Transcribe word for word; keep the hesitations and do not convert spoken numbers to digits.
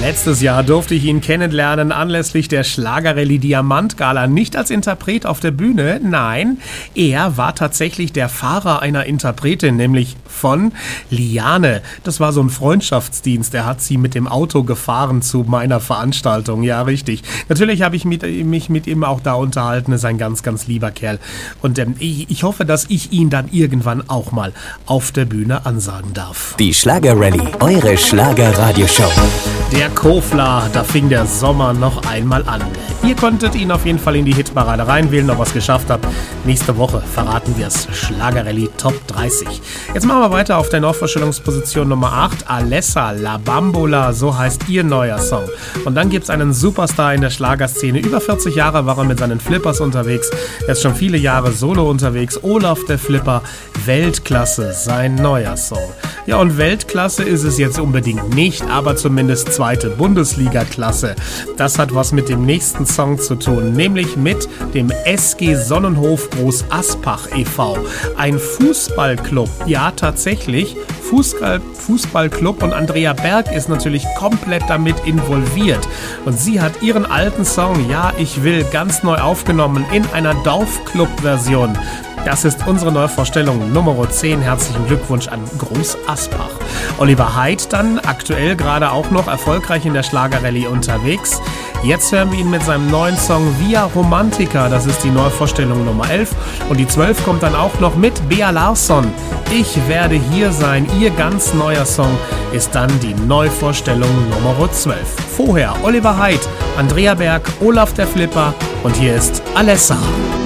Letztes Jahr durfte ich ihn kennenlernen anlässlich der Schlagerrallye Diamant-Gala. Nicht als Interpret auf der Bühne, nein, er war tatsächlich der Fahrer einer Interpretin, nämlich von Liane. Das war so ein Freundschaftsdienst, er hat sie mit dem Auto gefahren zu meiner Veranstaltung, ja richtig. Natürlich habe ich mit, mich mit ihm auch da unterhalten, ist ein ganz, ganz lieber Kerl. Und ähm, ich, ich hoffe, dass ich ihn dann irgendwann auch mal auf der Bühne ansagen darf. Die Schlagerrallye, eure Schlager-Radioshow. Der Kofler, da fing der Sommer noch einmal an. Ihr konntet ihn auf jeden Fall in die Hitparade reinwählen, ob er es geschafft hat. Nächste Woche verraten wir es. Schlagerrallye Top dreißig. Jetzt machen wir weiter auf der Neuvorstellungsposition Nummer acht. Alessa, La Bambola, so heißt ihr neuer Song. Und dann gibt es einen Superstar in der Schlagerszene. Über vierzig Jahre war er mit seinen Flippers unterwegs. Er ist schon viele Jahre solo unterwegs. Olaf der Flipper, Weltklasse, sein neuer Song. Ja, und Weltklasse ist es jetzt unbedingt nicht, aber zumindest zweite Bundesliga-Klasse. Das hat was mit dem nächsten Song zu tun, nämlich mit dem S G Sonnenhof Groß Aspach e V. Ein Fußballclub, ja tatsächlich, Fußball, Fußballclub, und Andrea Berg ist natürlich komplett damit involviert. Und sie hat ihren alten Song, Ja, ich will, ganz neu aufgenommen in einer Dorfclub-Version. Das ist unsere Neuvorstellung Nummer zehn. Herzlichen Glückwunsch an Groß Aspach. Oliver Haidt dann, aktuell gerade auch noch erfolgreich in der Schlagerrallye unterwegs. Jetzt hören wir ihn mit seinem neuen Song Via Romantica. Das ist die Neuvorstellung Nummer elf. Und die zwölf kommt dann auch noch mit Bea Larsson. Ich werde hier sein. Ihr ganz neuer Song ist dann die Neuvorstellung Nummer zwölf. Vorher Oliver Haidt, Andrea Berg, Olaf der Flipper und hier ist Alessa.